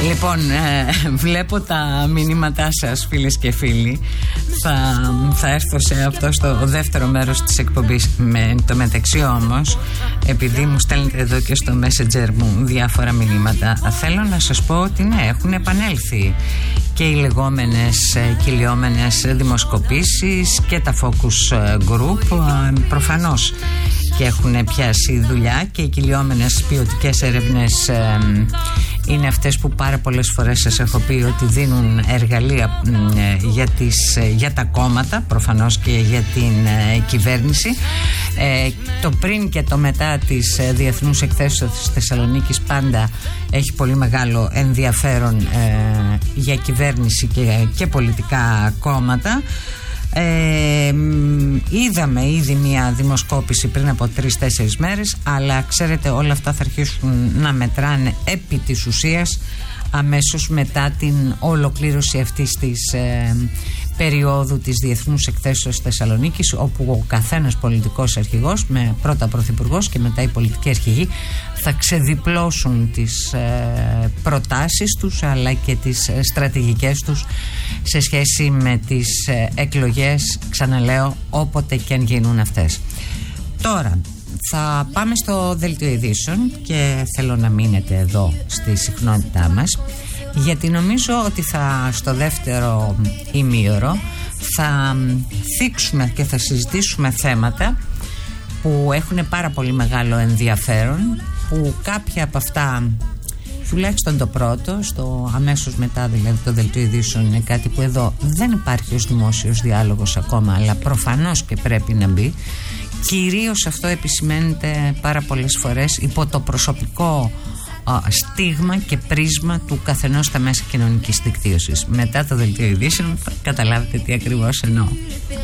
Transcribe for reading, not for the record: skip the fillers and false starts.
Λοιπόν, βλέπω τα μηνύματά σας, φίλες και φίλοι. Θα έρθω σε αυτό στο δεύτερο μέρος της εκπομπής. Με το μεταξύ όμως, επειδή μου στέλνετε εδώ και στο Messenger μου διάφορα μηνύματα, θέλω να σας πω ότι ναι, έχουν επανέλθει και οι λεγόμενες κυλιόμενες δημοσκοπήσεις και τα focus group, προφανώς και έχουν πιάσει δουλειά, και οι κυλιόμενες ποιοτικές έρευνες είναι αυτές που πάρα πολλές φορές σας έχω πει ότι δίνουν εργαλεία για τα κόμματα, προφανώς και για την κυβέρνηση. Το πριν και το μετά της Διεθνούς Εκθέσεως της Θεσσαλονίκης πάντα έχει πολύ μεγάλο ενδιαφέρον για κυβέρνηση και πολιτικά κόμματα. Είδαμε ήδη μια δημοσκόπηση πριν από 3-4 μέρες, αλλά ξέρετε, όλα αυτά θα αρχίσουν να μετράνε επί της ουσίας αμέσως μετά την ολοκλήρωση αυτής της περίοδου της Διεθνούς Εκθέσεως Θεσσαλονίκης, όπου ο καθένας πολιτικός αρχηγός, με πρώτα πρωθυπουργός και μετά οι πολιτικοί αρχηγοί, θα ξεδιπλώσουν τις προτάσεις τους αλλά και τις στρατηγικές τους σε σχέση με τις εκλογές, ξαναλέω, όποτε και αν γίνουν αυτές. Τώρα θα πάμε στο δελτίο ειδήσεων και θέλω να μείνετε εδώ στη συχνότητά μας, γιατί νομίζω ότι στο δεύτερο ημίωρο θα θίξουμε και θα συζητήσουμε θέματα που έχουν πάρα πολύ μεγάλο ενδιαφέρον, που κάποια από αυτά, τουλάχιστον το πρώτο, στο αμέσως μετά δηλαδή το δελτίο ειδήσεων, είναι κάτι που εδώ δεν υπάρχει ως δημόσιος διάλογος ακόμα, αλλά προφανώς και πρέπει να μπει. Κυρίως αυτό επισημαίνεται πάρα πολλές φορές υπό το προσωπικό στίγμα και πρίσμα του καθενός στα μέσα κοινωνικής δικτύωσης. Μετά το δελτίο ειδήσεων θα καταλάβετε τι ακριβώς εννοώ.